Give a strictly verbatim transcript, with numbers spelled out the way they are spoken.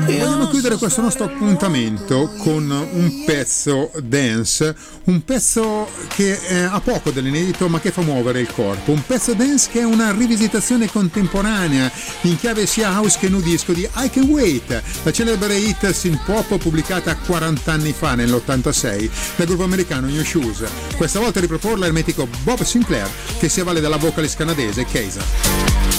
Vogliamo chiudere questo nostro appuntamento con un pezzo dance, un pezzo che eh, ha poco dell'inedito ma che fa muovere il corpo, un pezzo dance che è una rivisitazione contemporanea in chiave sia house che nu disco di I Can Wait, la celebre hit synth pop pubblicata quaranta anni fa nell'ottantasei dal gruppo americano New Shoes. Questa volta a riproporla il mitico Bob Sinclair che si avvale dalla vocalist canadese Kaiser.